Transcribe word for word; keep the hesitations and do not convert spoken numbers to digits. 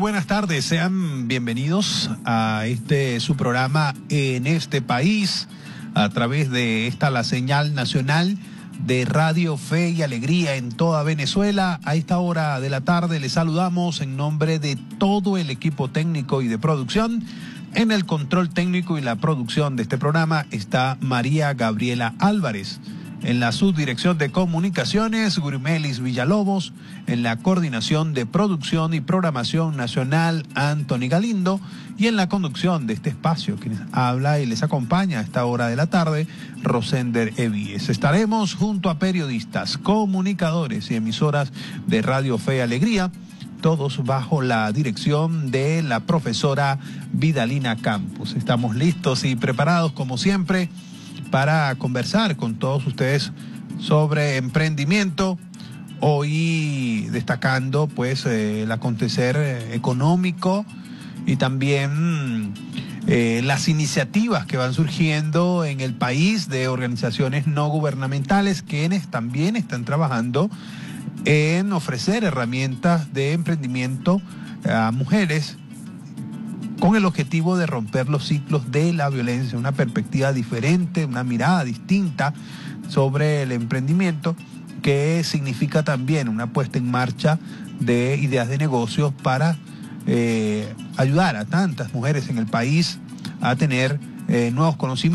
buenas tardes, sean bienvenidos a este su programa En este País, a través de esta la señal nacional de Radio Fe y Alegría en toda Venezuela. A esta hora de la tarde les saludamos en nombre de todo el equipo técnico y de producción. En el control técnico y la producción de este programa está María Gabriela Álvarez. En la subdirección de comunicaciones, Gurimelis Villalobos. En la coordinación de producción y programación nacional, Anthony Galindo. Y en la conducción de este espacio, quien habla y les acompaña a esta hora de la tarde, Rosender Evíes. Estaremos junto a periodistas, comunicadores y emisoras de Radio Fe y Alegría, todos bajo la dirección de la profesora Vidalina Campos. Estamos listos y preparados, como siempre, para conversar con todos ustedes sobre emprendimiento, hoy destacando pues eh, el acontecer eh, económico y también eh, las iniciativas que van surgiendo en el país de organizaciones no gubernamentales, quienes también están trabajando en ofrecer herramientas de emprendimiento a mujeres, con el objetivo de romper los ciclos de la violencia, una perspectiva diferente, una mirada distinta sobre el emprendimiento, que significa también una puesta en marcha de ideas de negocios para eh, ayudar a tantas mujeres en el país a tener eh, nuevos conocimientos.